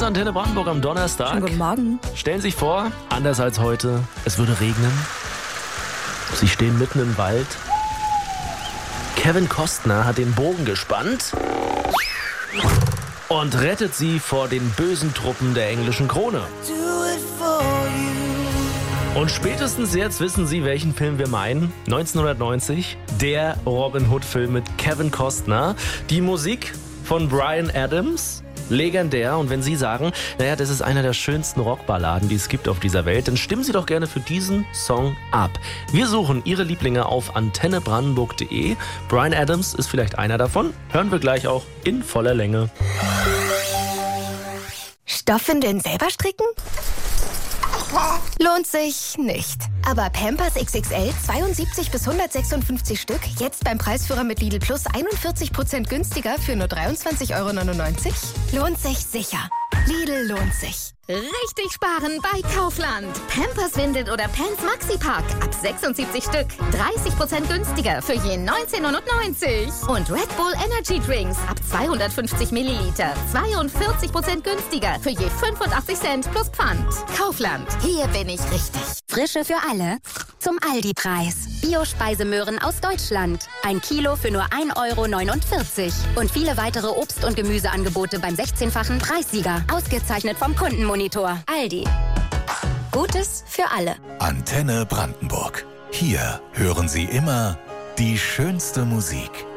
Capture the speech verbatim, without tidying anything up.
ist Antenne Brandenburg am Donnerstag. Schönen guten Morgen. Stellen Sie sich vor, anders als heute, es würde regnen. Sie stehen mitten im Wald. Kevin Costner hat den Bogen gespannt und rettet sie vor den bösen Truppen der englischen Krone. Und spätestens jetzt wissen Sie, welchen Film wir meinen. neunzehnhundertneunzig, der Robin Hood-Film mit Kevin Costner. Die Musik von Bryan Adams. Legendär. Und wenn Sie sagen, naja, das ist einer der schönsten Rockballaden, die es gibt auf dieser Welt, dann stimmen Sie doch gerne für diesen Song ab. Wir suchen Ihre Lieblinge auf antenne brandenburg punkt de. Bryan Adams ist vielleicht einer davon. Hören wir gleich auch in voller Länge. Stoffwindeln selber stricken? Lohnt sich nicht. Aber Pampers X X L zweiundsiebzig bis hundertsechsundfünfzig Stück, jetzt beim Preisführer mit Lidl Plus einundvierzig Prozent günstiger für nur dreiundzwanzig Euro neunundneunzig? Lohnt sich sicher. Lidl lohnt sich. Richtig sparen bei Kaufland. Pampers Windeln oder Pants Maxi Pack ab sechsundsiebzig Stück. dreißig Prozent günstiger für je neunzehn neunundneunzig. Und Red Bull Energy Drinks ab zweihundertfünfzig Milliliter. zweiundvierzig Prozent günstiger für je fünfundachtzig Cent plus Pfand. Kaufland. Hier bin ich richtig. Frische für alle zum Aldi-Preis. Bio-Speisemöhren aus Deutschland. Ein Kilo für nur ein Euro neunundvierzig. Und viele weitere Obst- und Gemüseangebote beim sechzehnfachen Preissieger. Ausgezeichnet vom Kundenmonitor. Aldi. Gutes für alle. Antenne Brandenburg. Hier hören Sie immer die schönste Musik.